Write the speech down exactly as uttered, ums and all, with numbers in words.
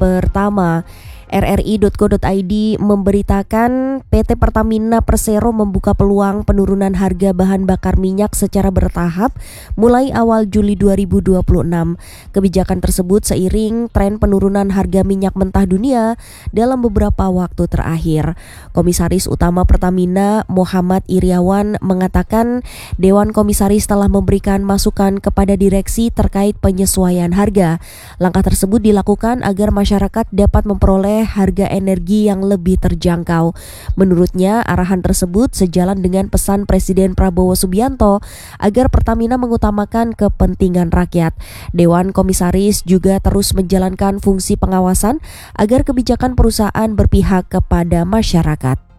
pertama. R R I titik co titik I D memberitakan P T Pertamina Persero membuka peluang penurunan harga bahan bakar minyak secara bertahap mulai awal Juli dua ribu dua puluh enam. Kebijakan tersebut seiring tren penurunan harga minyak mentah dunia dalam beberapa waktu terakhir. Komisaris Utama Pertamina Muhammad Iriawan mengatakan Dewan Komisaris telah memberikan masukan kepada direksi terkait penyesuaian harga. Langkah tersebut dilakukan agar masyarakat dapat memperoleh harga energi yang lebih terjangkau. Menurutnya, arahan tersebut sejalan dengan pesan Presiden Prabowo Subianto agar Pertamina mengutamakan kepentingan rakyat. Dewan Komisaris juga terus menjalankan fungsi pengawasan agar kebijakan perusahaan berpihak kepada masyarakat.